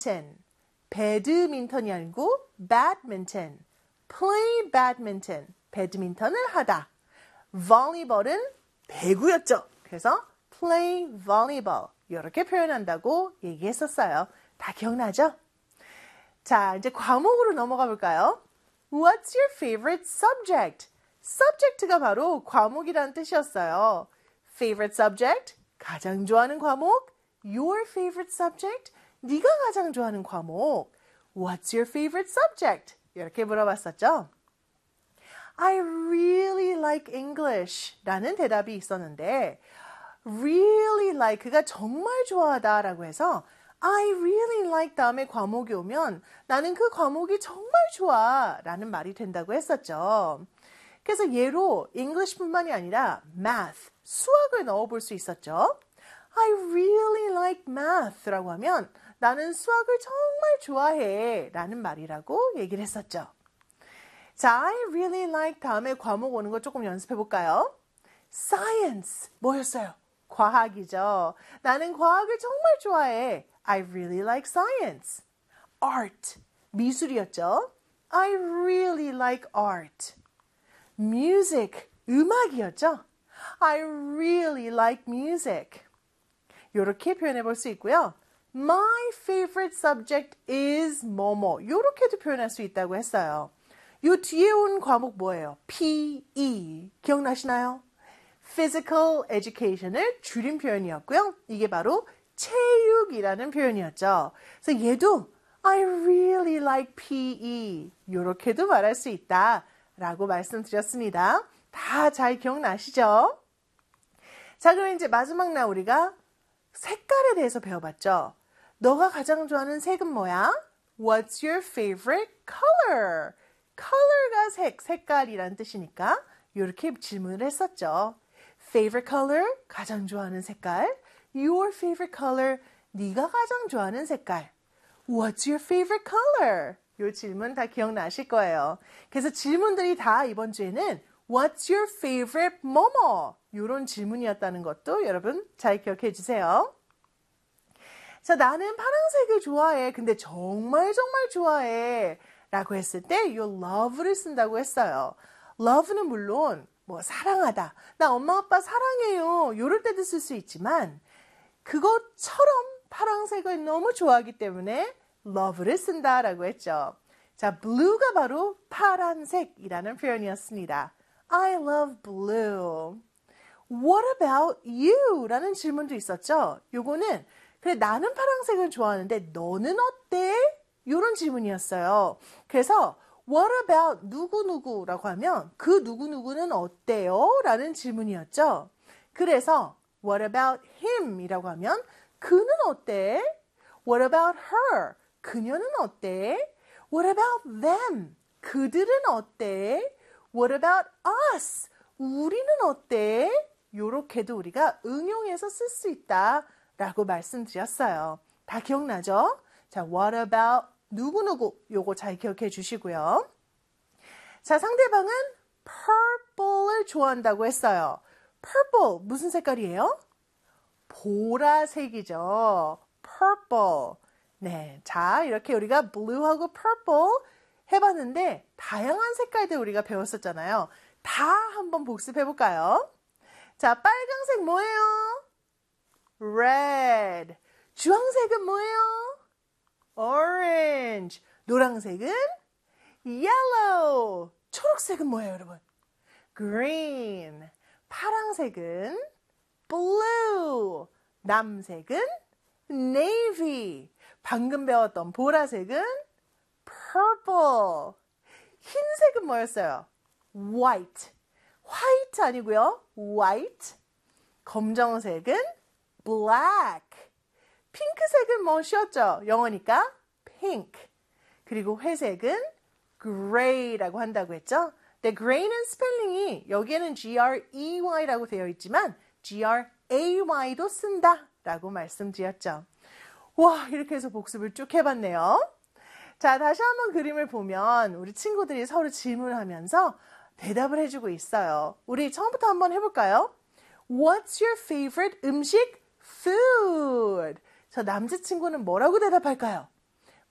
배드민턴이 아니고 badminton. play badminton. 배드민턴을 하다. volleyball은 배구였죠. 그래서 play volleyball. 이렇게 표현한다고 얘기했었어요. 다 기억나죠? 자, 이제 과목으로 넘어가 볼까요? What's your favorite subject? subject가 바로 과목이라는 뜻이었어요. favorite subject, 가장 좋아하는 과목. your favorite subject, 네가 가장 좋아하는 과목. What's your favorite subject? 이렇게 물어봤었죠. I really like English 라는 대답이 있었는데 really like가 정말 좋아하다 라고 해서 I really like 다음에 과목이 오면 나는 그 과목이 정말 좋아 라는 말이 된다고 했었죠. 그래서 예로 English뿐만이 아니라 math, 수학을 넣어볼 수 있었죠. I really like math 라고 하면 나는 수학을 정말 좋아해 라는 말이라고 얘기를 했었죠. 자, I really like 다음에 과목 오는 거 조금 연습해 볼까요? Science, 뭐였어요? 과학이죠. 나는 과학을 정말 좋아해. I really like science. Art, 미술이었죠. I really like art. Music, 음악이었죠. I really like music. 이렇게 표현해 볼 수 있고요. My favorite subject is 뭐뭐. 이렇게도 표현할 수 있다고 했어요. 이 뒤에 온 과목 뭐예요? PE. 기억나시나요? Physical Education을 줄인 표현이었고요. 이게 바로 체육이라는 표현이었죠. 그래서 얘도 I really like PE. 이렇게도 말할 수 있다라고 말씀드렸습니다. 다 잘 기억나시죠? 자, 그럼 이제 마지막 날 우리가 색깔에 대해서 배워봤죠. 너가 가장 좋아하는 색은 뭐야? What's your favorite color? color가 색깔이란 뜻이니까 이렇게 질문을 했었죠. Favorite color, 가장 좋아하는 색깔. Your favorite color, 네가 가장 좋아하는 색깔. What's your favorite color? 이 질문 다 기억나실 거예요. 그래서 질문들이 다 이번 주에는 What's your favorite 뭐뭐? 이런 질문이었다는 것도 여러분 잘 기억해 주세요. 자, 나는 파란색을 좋아해. 근데 정말 좋아해. 라고 했을 때 이 love를 쓴다고 했어요. love는 물론 뭐 사랑하다. 나 엄마 아빠 사랑해요. 이럴 때도 쓸 수 있지만 그것처럼 파란색을 너무 좋아하기 때문에 love를 쓴다라고 했죠. 자, blue가 바로 파란색이라는 표현이었습니다. I love blue. What about you? 라는 질문도 있었죠. 요거는 그래 나는 파란색을 좋아하는데 너는 어때? 이런 질문이었어요. 그래서 What about 누구누구라고 하면 그 누구누구는 어때요? 라는 질문이었죠. 그래서 What about him? 이라고 하면 그는 어때? What about her? 그녀는 어때? What about them? 그들은 어때? What about us? 우리는 어때? 요렇게도 우리가 응용해서 쓸 수 있다라고 말씀드렸어요. 다 기억나죠? 자, what about 누구누구 요거 잘 기억해 주시고요. 자, 상대방은 purple을 좋아한다고 했어요. purple 무슨 색깔이에요? 보라색이죠. purple. 네, 자 이렇게 우리가 blue하고 purple 해봤는데 다양한 색깔들 우리가 배웠었잖아요. 다 한번 복습해 볼까요? 자, 빨강색 뭐예요? red. 주황색은 뭐예요? orange. 노란색은 yellow. 초록색은 뭐예요, 여러분? green. 파랑색은 blue. 남색은 navy. 방금 배웠던 보라색은 purple. 흰색은 뭐였어요? white. white 아니고요. white. 검정색은 black. 핑크색은 뭐였죠? 영어니까 pink. 그리고 회색은 gray라고 한다고 했죠? 근데 gray는 스펠링이 여기에는 grey라고 되어 있지만 gray도 쓴다라고 말씀드렸죠. 와, 이렇게 해서 복습을 쭉 해봤네요. 자, 다시 한번 그림을 보면 우리 친구들이 서로 질문하면서 대답을 해주고 있어요. 우리 처음부터 한번 해볼까요? What's your favorite 음식? Food. 저 남자친구는 뭐라고 대답할까요?